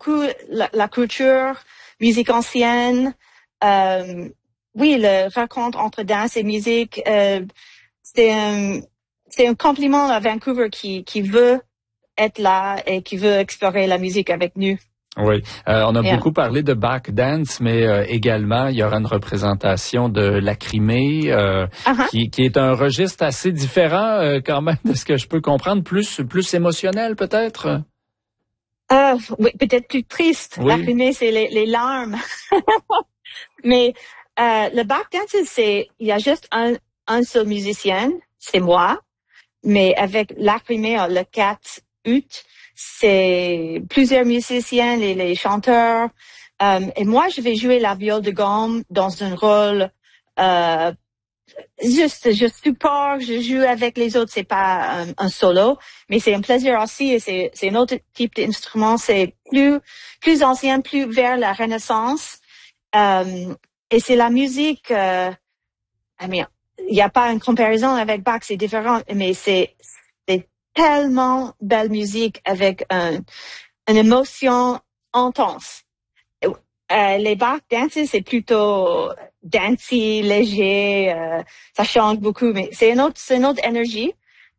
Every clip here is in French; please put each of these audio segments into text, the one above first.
beaucoup la culture, musique ancienne. Oui, le rencontre entre danse et musique, c'est un compliment à Vancouver qui veut être là et qui veut explorer la musique avec nous. Oui, on a beaucoup parlé de Bach Dance, mais également, il y aura une représentation de la Crimée, qui est un registre assez différent quand même de ce que je peux comprendre, plus émotionnel peut-être? Oui, peut-être plus triste. Oui. La Crimée, c'est les larmes. Mais le Bach Dance, il y a juste un seul musicien, c'est moi, mais avec la Crimée, le 4 août, c'est plusieurs musiciens, les chanteurs. Et moi, je vais jouer la viole de gomme dans un rôle juste support. Je joue avec les autres. C'est pas un solo, mais c'est un plaisir aussi. Et c'est un autre type d'instrument. C'est plus ancien, plus vers la Renaissance. Et c'est la musique. Il n'y a pas une comparaison avec Bach. C'est différent, mais c'est tellement belle musique avec une émotion intense. Les Bach dances, c'est plutôt dancey, léger, ça change beaucoup, mais c'est une autre énergie.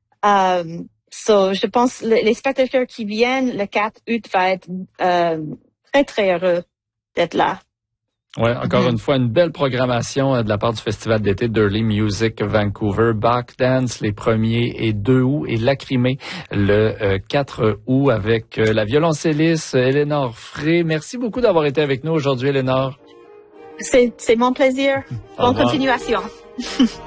Je pense les spectateurs qui viennent le 4 août vont être très, très heureux d'être là. Ouais, encore une fois, une belle programmation de la part du Festival d'été d'Early Music Vancouver. Bach Dance les 1er et 2 août et la Crimée le 4 août avec la violoncelliste Éléonore Frey. Merci beaucoup d'avoir été avec nous aujourd'hui, Éléonore. C'est mon plaisir. Bonne continuation.